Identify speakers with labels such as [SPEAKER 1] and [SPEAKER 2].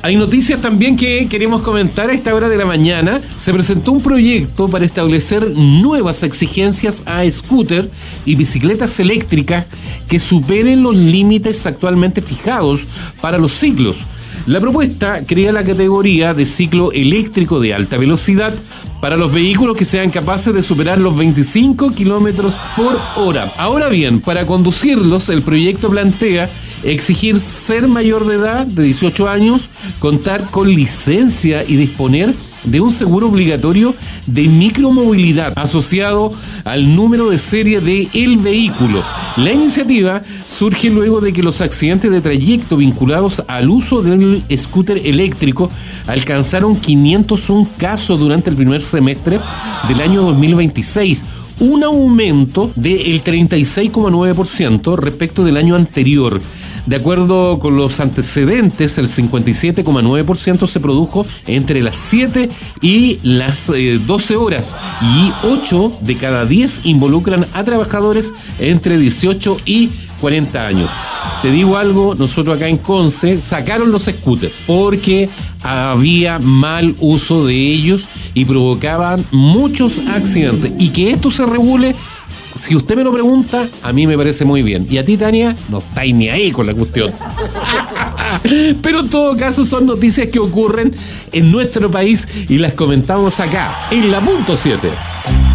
[SPEAKER 1] Hay noticias también que queremos comentar a esta hora de la mañana. Se presentó un proyecto para establecer nuevas exigencias a scooter y bicicletas eléctricas que superen los límites actualmente fijados para los ciclos. La propuesta crea la categoría de ciclo eléctrico de alta velocidad para los vehículos que sean capaces de superar los 25 kilómetros por hora. Ahora bien, para conducirlos, el proyecto plantea exigir ser mayor de edad, de 18 años, contar con licencia y disponer de un seguro obligatorio de micromovilidad asociado al número de serie del vehículo. La iniciativa surge luego de que los accidentes de trayecto vinculados al uso del scooter eléctrico alcanzaron 501 casos durante el primer semestre del año 2026, un aumento del 36,9% respecto del año anterior. De acuerdo con los antecedentes, el 57,9% se produjo entre las 7 y las 12 horas y 8 de cada 10 involucran a trabajadores entre 18 y 40 años. Te digo algo, nosotros acá en Conce sacaron los scooters porque había mal uso de ellos y provocaban muchos accidentes. Y que esto se regule, si usted me lo pregunta, a mí me parece muy bien. Y a ti, Tania, no estáis ni ahí con la cuestión. Pero en todo caso son noticias que ocurren en nuestro país y las comentamos acá, en la punto 7.